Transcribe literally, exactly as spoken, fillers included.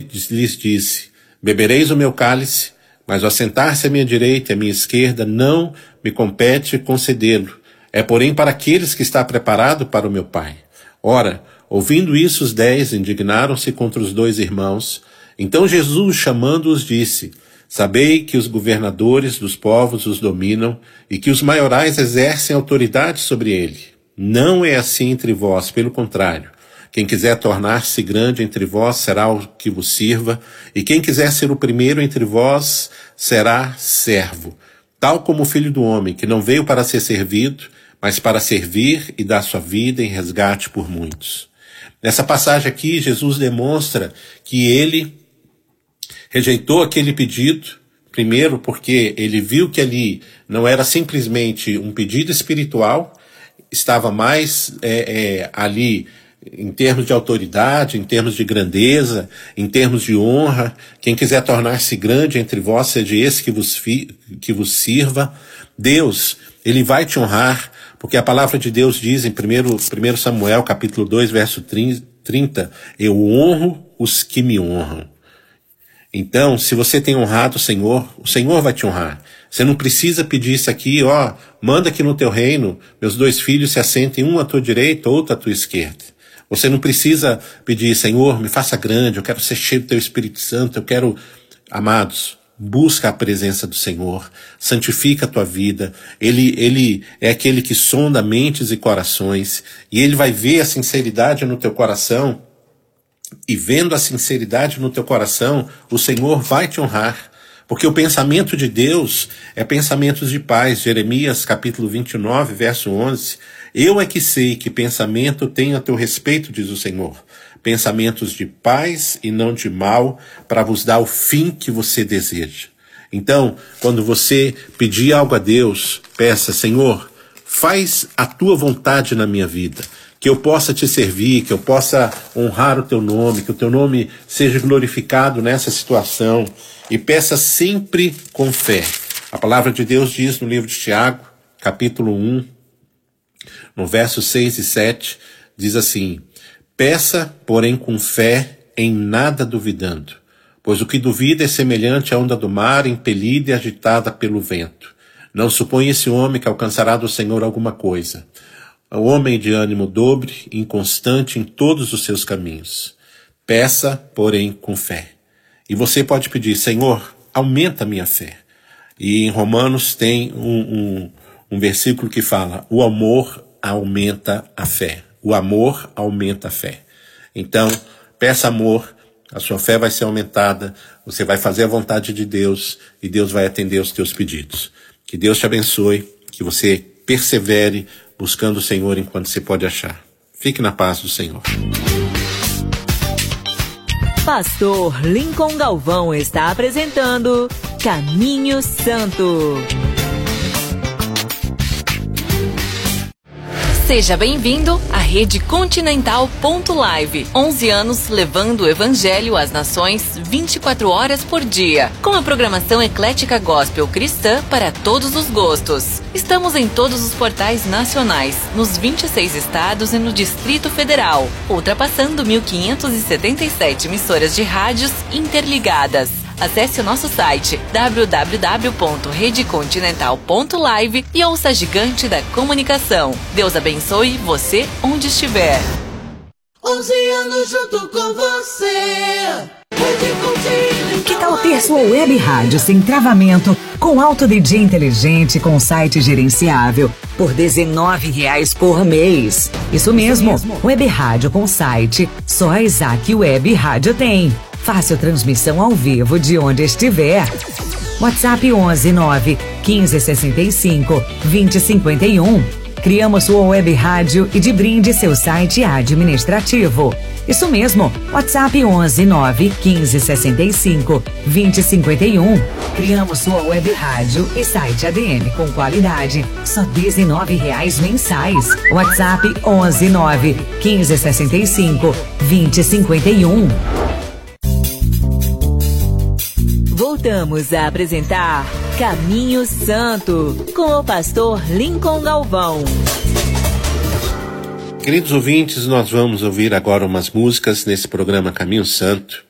lhes disse: bebereis o meu cálice, mas o assentar-se à minha direita e à minha esquerda não me compete concedê-lo. É, porém, para aqueles que está preparado para o meu Pai. Ora, ouvindo isso, os dez indignaram-se contra os dois irmãos. Então Jesus, chamando-os, disse: sabei que os governadores dos povos os dominam e que os maiorais exercem autoridade sobre ele. Não é assim entre vós, pelo contrário. Quem quiser tornar-se grande entre vós será o que vos sirva, e quem quiser ser o primeiro entre vós será servo. Tal como o Filho do Homem, que não veio para ser servido, mas para servir e dar sua vida em resgate por muitos. Nessa passagem aqui, Jesus demonstra que ele rejeitou aquele pedido, primeiro porque ele viu que ali não era simplesmente um pedido espiritual, estava mais é, é, ali em termos de autoridade, em termos de grandeza, em termos de honra. Quem quiser tornar-se grande entre vós, seja esse que vos, fi, que vos sirva. Deus, ele vai te honrar, porque a palavra de Deus diz em primeiro Samuel, capítulo dois, verso trinta, eu honro os que me honram. Então, se você tem honrado o Senhor, o Senhor vai te honrar. Você não precisa pedir isso aqui, ó, manda que no teu reino meus dois filhos se assentem, um à tua direita, outro à tua esquerda. Você não precisa pedir, Senhor, me faça grande, eu quero ser cheio do teu Espírito Santo, eu quero... Amados, busca a presença do Senhor, santifica a tua vida. Ele, ele é aquele que sonda mentes e corações, e ele vai ver a sinceridade no teu coração, e vendo a sinceridade no teu coração, o Senhor vai te honrar, porque o pensamento de Deus é pensamentos de paz. Jeremias capítulo vinte e nove, verso onze, eu é que sei que pensamento tenho a teu respeito, diz o Senhor, pensamentos de paz e não de mal, para vos dar o fim que você deseja. Então, quando você pedir algo a Deus, peça, Senhor, faz a tua vontade na minha vida, que eu possa te servir, que eu possa honrar o teu nome, que o teu nome seja glorificado nessa situação, e peça sempre com fé. A palavra de Deus diz no livro de Tiago, capítulo um, no verso seis e sete, diz assim: peça, porém, com fé, em nada duvidando, pois o que duvida é semelhante à onda do mar, impelida e agitada pelo vento. Não suponha esse homem que alcançará do Senhor alguma coisa. O homem de ânimo dobre, inconstante em todos os seus caminhos. Peça, porém, com fé. E você pode pedir, Senhor, aumenta a minha fé. E em Romanos tem um, um, um versículo que fala, o amor aumenta a fé. O amor aumenta a fé. Então, peça amor, a sua fé vai ser aumentada, você vai fazer a vontade de Deus e Deus vai atender os teus pedidos. Que Deus te abençoe, que você persevere buscando o Senhor enquanto você pode achar. Fique na paz do Senhor. Pastor Lincoln Galvão está apresentando Caminho Santo. Seja bem-vindo à Rede Continental ponto live. onze anos levando o Evangelho às nações vinte e quatro horas por dia. Com a programação eclética gospel cristã para todos os gostos. Estamos em todos os portais nacionais, nos vinte e seis estados e no Distrito Federal, ultrapassando mil quinhentas e setenta e sete emissoras de rádios interligadas. Acesse o nosso site w w w ponto rede continental ponto live e ouça a gigante da comunicação. Deus abençoe você onde estiver. onze anos junto com você. Rede Continental. Que tal ter sua web rádio sem travamento, com alto D J inteligente, com site gerenciável, por dezenove reais por mês? Isso mesmo, Isso mesmo. Web rádio com site, só a Isaac Web Rádio tem. Fácil transmissão ao vivo de onde estiver. WhatsApp onze nove quinze sessenta e cinco vinte cinquenta e um. Criamos sua web rádio e de brinde seu site administrativo. Isso mesmo, WhatsApp onze nove quinze sessenta e cinco vinte cinquenta e um. Criamos sua web rádio e site A D M com qualidade, só dezenove reais mensais. WhatsApp onze nove quinze sessenta e cinco vinte cinquenta e um. Voltamos a apresentar Caminho Santo, com o pastor Lincoln Galvão. Queridos ouvintes, nós vamos ouvir agora umas músicas nesse programa Caminho Santo.